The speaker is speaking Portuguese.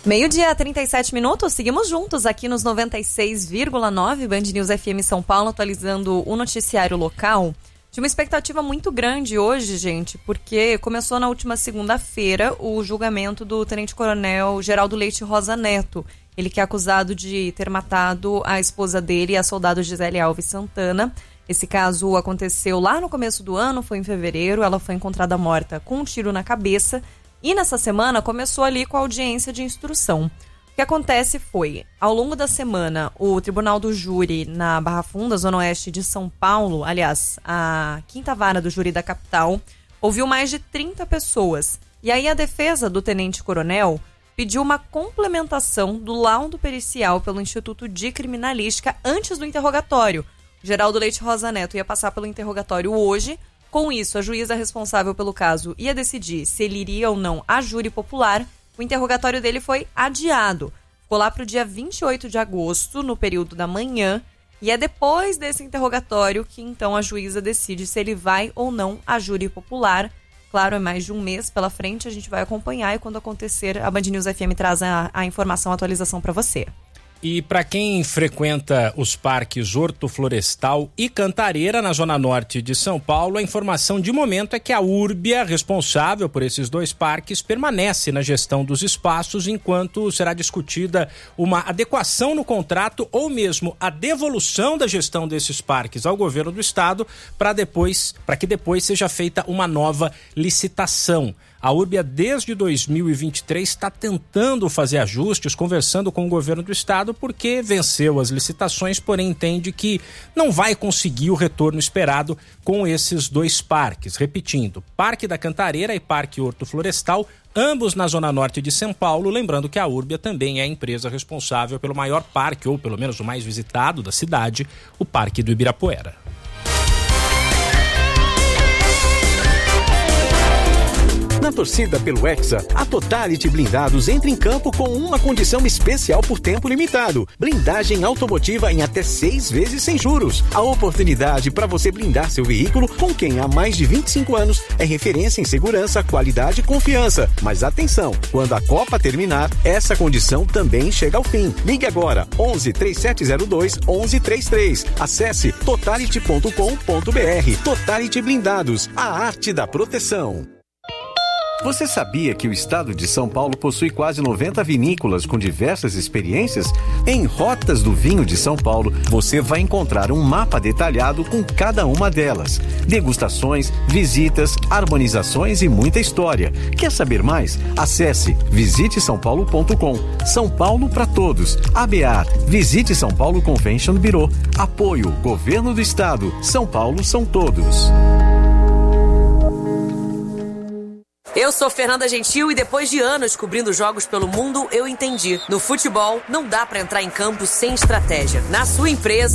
Meio-dia, 37 minutos, seguimos juntos aqui nos 96,9 Band News FM São Paulo, atualizando o noticiário local. Tinha uma expectativa muito grande hoje, gente, porque começou na última segunda-feira o julgamento do tenente-coronel Geraldo Leite Rosa Neto. Ele que é acusado de ter matado a esposa dele, a soldado Gisele Alves Santana. Esse caso aconteceu lá no começo do ano, foi em fevereiro, ela foi encontrada morta com um tiro na cabeça. E nessa semana começou ali com a audiência de instrução. O que acontece foi, ao longo da semana, o Tribunal do Júri na Barra Funda, Zona Oeste de São Paulo, aliás, a quinta vara do júri da capital, ouviu mais de 30 pessoas. E aí a defesa do tenente-coronel pediu uma complementação do laudo pericial pelo Instituto de Criminalística antes do interrogatório. Geraldo Leite Rosa Neto ia passar pelo interrogatório hoje. Com isso, a juíza responsável pelo caso ia decidir se ele iria ou não a júri popular. O interrogatório dele foi adiado. Ficou lá para o dia 28 de agosto, no período da manhã. E é depois desse interrogatório que, então, a juíza decide se ele vai ou não a júri popular. Claro, é mais de um mês pela frente, a gente vai acompanhar. E quando acontecer, a Band News FM traz a informação, a atualização para você. E para quem frequenta os parques Horto Florestal e Cantareira, na zona norte de São Paulo, a informação de momento é que a Urbia, responsável por esses dois parques, permanece na gestão dos espaços enquanto será discutida uma adequação no contrato ou mesmo a devolução da gestão desses parques ao governo do estado para que depois seja feita uma nova licitação. A Urbia, desde 2023, está tentando fazer ajustes, conversando com o governo do estado, porque venceu as licitações, porém entende que não vai conseguir o retorno esperado com esses dois parques. Repetindo, Parque da Cantareira e Parque Horto Florestal, ambos na zona norte de São Paulo, lembrando que a Urbia também é a empresa responsável pelo maior parque, ou pelo menos o mais visitado da cidade, o Parque do Ibirapuera. Na torcida pelo Hexa, a Totality Blindados entra em campo com uma condição especial por tempo limitado. Blindagem automotiva em até 6 vezes sem juros. A oportunidade para você blindar seu veículo com quem há mais de 25 anos é referência em segurança, qualidade e confiança. Mas atenção, quando a Copa terminar, essa condição também chega ao fim. Ligue agora, 11 3702 1133. Acesse totality.com.br. Totality Blindados, a arte da proteção. Você sabia que o estado de São Paulo possui quase 90 vinícolas com diversas experiências? Em Rotas do Vinho de São Paulo, você vai encontrar um mapa detalhado com cada uma delas. Degustações, visitas, harmonizações e muita história. Quer saber mais? Acesse visitesaopaulo.com. São Paulo para todos. ABAR, Visite São Paulo Convention Bureau. Apoio, Governo do Estado. São Paulo são todos. Eu sou Fernanda Gentil e depois de anos cobrindo jogos pelo mundo, eu entendi. No futebol, não dá pra entrar em campo sem estratégia. Na sua empresa,